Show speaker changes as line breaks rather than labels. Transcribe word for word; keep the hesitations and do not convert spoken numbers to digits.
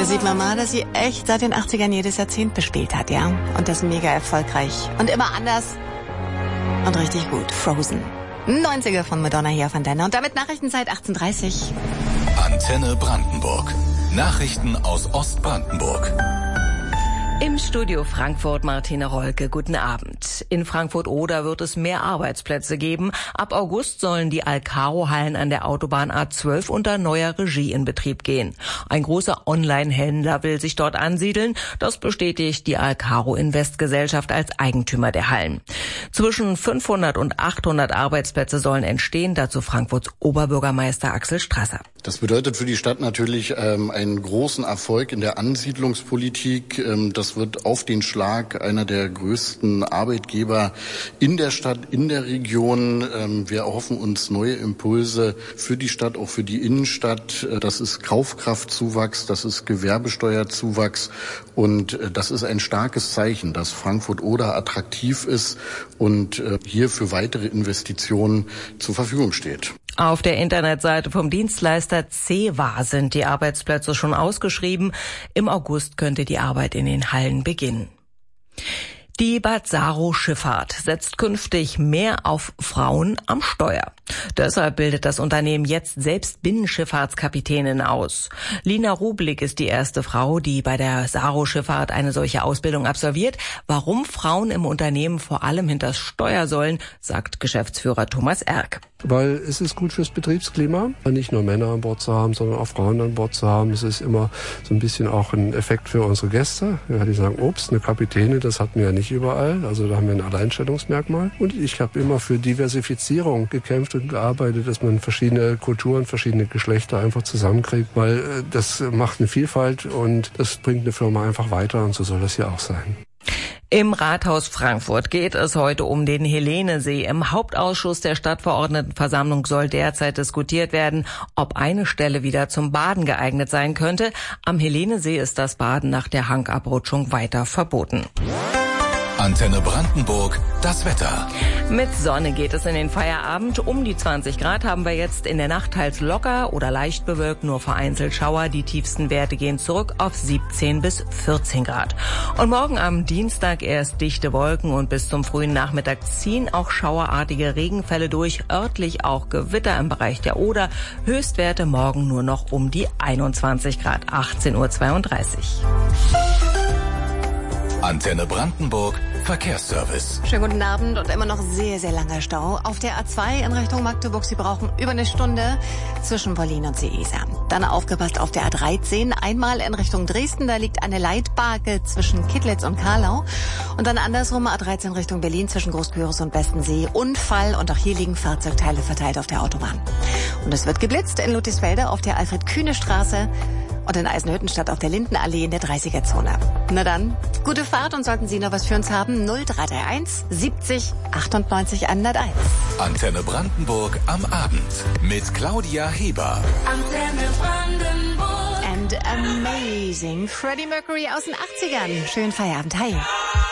Da sieht man mal, dass sie echt seit den achtzigern jedes Jahrzehnt bespielt hat, ja. Und das mega erfolgreich. Und immer anders. Und richtig gut. Frozen. neunziger von Madonna hier auf Antenne. Und damit Nachrichtenzeit achtzehn Uhr dreißig.
Antenne Brandenburg. Nachrichten aus Ostbrandenburg.
Im Studio Frankfurt Martina Rolke, guten Abend. In Frankfurt-Oder wird es mehr Arbeitsplätze geben. Ab August sollen die Alcaro-Hallen an der Autobahn A zwölf unter neuer Regie in Betrieb gehen. Ein großer Online-Händler will sich dort ansiedeln. Das bestätigt die Alcaro Invest-Gesellschaft als Eigentümer der Hallen. Zwischen fünfhundert und achthundert Arbeitsplätze sollen entstehen, dazu Frankfurts Oberbürgermeister Axel Strasser.
Das bedeutet für die Stadt natürlich ähm, einen großen Erfolg in der Ansiedlungspolitik. Ähm, das wird auf den Schlag einer der größten Arbeitgeber in der Stadt, in der Region. Ähm, wir erhoffen uns neue Impulse für die Stadt, auch für die Innenstadt. Äh, das ist Kaufkraftzuwachs, das ist Gewerbesteuerzuwachs und äh, das ist ein starkes Zeichen, dass Frankfurt-Oder attraktiv ist und äh, hier für weitere Investitionen zur Verfügung steht.
Auf der Internetseite vom Dienstleister C E W A sind die Arbeitsplätze schon ausgeschrieben. Im August könnte die Arbeit in den Hallen beginnen. Die Bad Saro Schifffahrt setzt künftig mehr auf Frauen am Steuer. Deshalb bildet das Unternehmen jetzt selbst Binnenschifffahrtskapitäninnen aus. Lina Rublik ist die erste Frau, die bei der Saro Schifffahrt eine solche Ausbildung absolviert. Warum Frauen im Unternehmen vor allem hinters Steuer sollen, sagt Geschäftsführer Thomas Erck.
Weil es ist gut fürs Betriebsklima, nicht nur Männer an Bord zu haben, sondern auch Frauen an Bord zu haben. Es ist immer so ein bisschen auch ein Effekt für unsere Gäste. Ja, die sagen, ups, eine Kapitänin, das hatten wir ja nicht überall. Also da haben wir ein Alleinstellungsmerkmal. Und ich habe immer für Diversifizierung gekämpft und gearbeitet, dass man verschiedene Kulturen, verschiedene Geschlechter einfach zusammenkriegt, weil äh, das macht eine Vielfalt und das bringt eine Firma einfach weiter und so soll das hier auch sein.
Im Rathaus Frankfurt geht es heute um den Helenesee. Im Hauptausschuss der Stadtverordnetenversammlung soll derzeit diskutiert werden, ob eine Stelle wieder zum Baden geeignet sein könnte. Am Helenesee ist das Baden nach der Hangabrutschung weiter verboten.
Antenne Brandenburg, das Wetter.
Mit Sonne geht es in den Feierabend. Um die zwanzig Grad haben wir jetzt, in der Nacht teils locker oder leicht bewölkt, nur vereinzelt Schauer. Die tiefsten Werte gehen zurück auf siebzehn bis vierzehn Grad. Und morgen am Dienstag erst dichte Wolken und bis zum frühen Nachmittag ziehen auch schauerartige Regenfälle durch. Örtlich auch Gewitter im Bereich der Oder. Höchstwerte morgen nur noch um die einundzwanzig Grad, achtzehn Uhr zweiunddreißig.
Antenne Brandenburg, Verkehrsservice.
Schönen guten Abend und immer noch sehr, sehr langer Stau. Auf der A zwei in Richtung Magdeburg. Sie brauchen über eine Stunde zwischen Berlin und Seesa. Dann aufgepasst auf der A dreizehn. Einmal in Richtung Dresden. Da liegt eine Leitbarke zwischen Kittlitz und Karlau. Und dann andersrum A dreizehn Richtung Berlin zwischen Großküritz und Bestensee. Unfall und auch hier liegen Fahrzeugteile verteilt auf der Autobahn. Und es wird geblitzt in Ludwigsfelde auf der Alfred-Kühne-Straße. Und in Eisenhüttenstadt auf der Lindenallee in der dreißiger-Zone. Na dann, gute Fahrt und sollten Sie noch was für uns haben, null drei drei eins siebzig achtundneunzig hunderteins.
Antenne Brandenburg am Abend mit Claudia Heber.
Antenne Brandenburg. And amazing. Freddie Mercury aus den achtzigern. Schönen Feierabend. Hi.